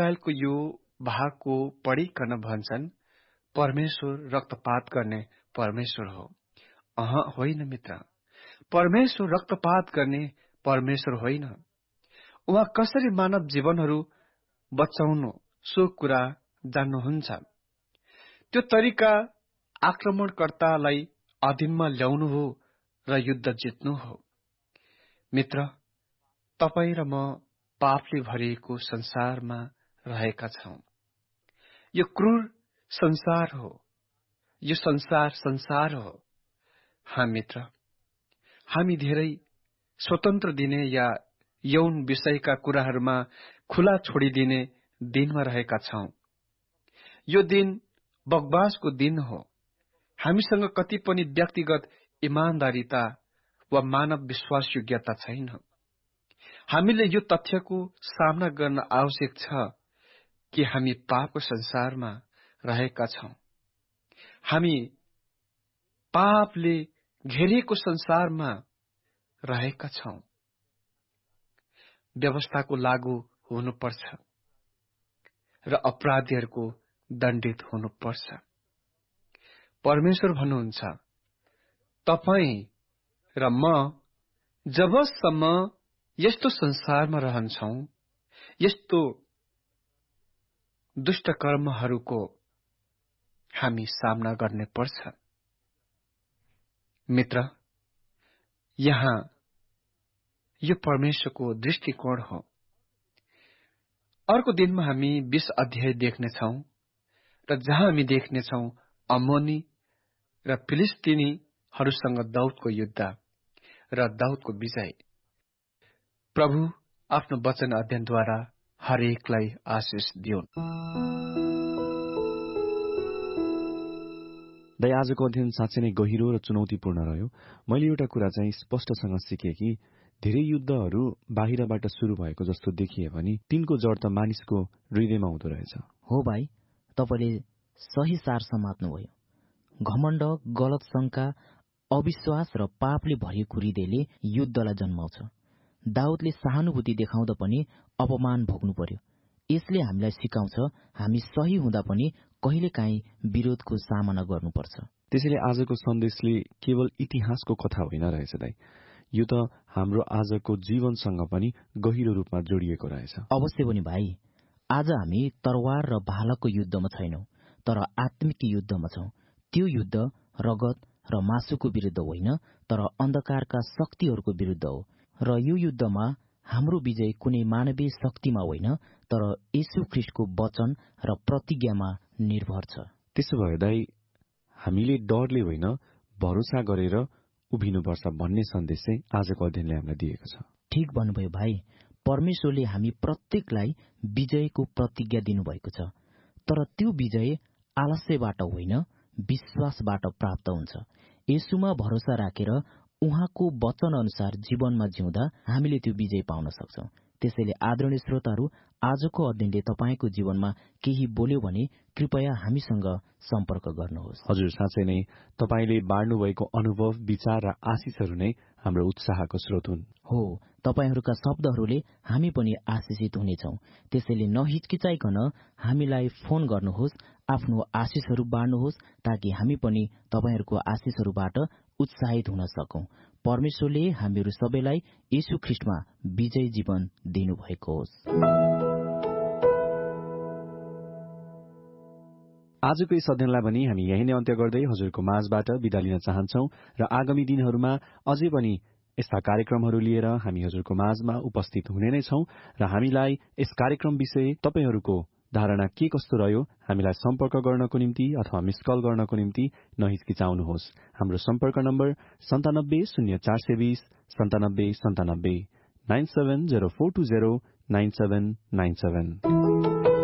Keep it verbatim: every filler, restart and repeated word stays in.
इस्राएलको यो भागको पढिकन भन्छन्, परमेश्वर रक्तपात गर्ने परमेश्वर हो। अह होइन मित्र, परमेश्वर रक्तपात गर्ने परमेश्वर होइन। उहाँ कसरी मानव जीवनहरू बचाउनु सो कुरा जान्नुहुन्छ। त्यो तरिका आक्रमणकर्तालाई अधीनमा ल्याउनु हो र युद्ध जित्नु हो। मित्र, तपाईँ र म पापले भरिएको संसारमा रहेका छौं। यो क्रूर संसार हो, यो संसार संसार हो। हाँ मित्र, हामी धेरै स्वतन्त्र दिने या यौन विषयका कुराहरूमा खुला छोडिदिने दिनमा रहेका छौं। यो दिन बकवासको दिन हो। हामीसँग कति पनि व्यक्तिगत इमानदारीता वा मानव विश्वास योग्यता छैन। हामीले यो तथ्यको सामना गर्न आवश्यक छ कि हामी पापको संसारमा रहेका छौं। हामी पापले घेरिएको संसारमा रहेका छौं। व्यवस्थाको लागू हुनुपर्छ र अपराधीहरूको दण्डित हुनुपर्छ। परमेश्वर भन्नुहुन्छ, तपाईँ र म जबसम्म यस्तो संसारमा रहन्छौं, यस्तो दुष्ट कर्महरूको हामी सामना गर्ने पर्छ। मित्र, यहाँ यो परमेश्वरको दृष्टिकोण हो। अर्को दिनमा हामी बीस अध्याय देख्नेछौं र जहाँ हामी देख्नेछौं अम्मोनी र फिलिस्तीनीहरूसँग दाउदको युद्ध र दाउदको विजय। प्रभु आफ्नो वचन अध्ययनद्वारा हरेकलाई आशिष दिउन्। दाइ, आजको अध्ययन साँच्चै नै गहिरो र चुनौतीपूर्ण रह्यो। मैले एउटा कुरा चाहिँ स्पष्टसँग सिकेँ कि धेरै युद्धहरू बाहिरबाट शुरू भएको जस्तो देखिए पनि तिनको जड त मानिसको हृदयमा हुँदो रहेछ। हो भाइ, तपाईँले सही सार समात्नुभयो। घमण्ड, गलत शंका, अविश्वास र पापले भरिएको हृदयले युद्धलाई जन्माउँछ। दाउदले सहानुभूति देखाउँदा पनि अपमान भोग्नु पर्यो। यसले हामीलाई सिकाउँछ हामी सही हुँदा पनि कहिलेकाहीँ विरोधको सामना गर्नुपर्छ। त्यसैले आजको सन्देशले केवल इतिहासको कथा होइन रहेछ दाइ, यो त हाम्रो आजको जीवनसँग पनि गहिरो रूपमा जोडिएको रहेछ। अवश्य पनि भाइ, आज हामी तरवार र भालाको युद्धमा छैनौं, तर आत्मिक युद्धमा छौं। त्यो युद्ध रगत र मासुको विरुद्ध होइन, तर अन्धकारका शक्तिहरूको विरुद्ध हो। र यो युद्धमा हाम्रो विजय कुनै मानवीय शक्तिमा होइन, तर येशू ख्रीष्टको वचन र प्रतिज्ञामा निर्भर छ। त्यसो भए दाइ, हामीले डरले होइन भरोसा गरेर उभिनुपर्छ भन्ने सन्देश चाहिँ आजको अध्ययनले हामीलाई दिएको छ। ठिक भन्नुभयो भाइ। परमेश्वरले हामी प्रत्येकलाई विजयको प्रतिज्ञा दिनुभएको छ, तर त्यो विजय आलस्यबाट होइन, विश्वासबाट प्राप्त हुन्छ। येशूमा भरोसा राखेर उहाँको वचन अनुसार जीवनमा जिउँदा हामीले त्यो विजय पाउन सक्छौं। त्यसैले आदरणीय श्रोताहरू, आजको अध्ययनले तपाईँको जीवनमा केही बोल्यो भने कृपया हामीसँग सम्पर्क गर्नुहोस्। हजुर, साँच्चै नै तपाईँले बाँड्नु भएको अनुभव, विचार र आशिषहरू नै हाम्रो उत्साहको स्रोत हुन्। हो, तपाईँहरूका शब्दहरूले हामी पनि आशिषित हुनेछौं। त्यसैले नहिचकिचाइकन हामीलाई फोन गर्नुहोस्, आफ्नो आशिषहरू बाँड्नुहोस्, ताकि हामी पनि तपाईँहरूको आशिषहरूबाट उत्साहित हुन सकौं। परमेश्वरले हामीहरू सबैलाई येशू ख्रीष्टमा विजय जीवन दिनुभएको होस्। आजको यस अध्ययनलाई पनि हामी यही नै अन्त्य गर्दै हजुरको माझबाट बिदा लिन चाहन्छौं र आगामी दिनहरूमा अझै पनि यस्ता कार्यक्रमहरू लिएर हामी हजुरको माझमा उपस्थित हुने नै छौं र हामीलाई यस कार्यक्रम विषय तपाईहरूको धारणा के कस्तो रह्यो हामीलाई सम्पर्क गर्नको निम्ति अथवा मिस कल गर्नको निम्ति नहिचकिचाउनुहोस्। हाम्रो सम्पर्क नम्बर सन्तानब्बे शून्य चार सय बीस सन्तानब्बे सन्तानब्बे nine seven zero four two zero nine seven nine seven.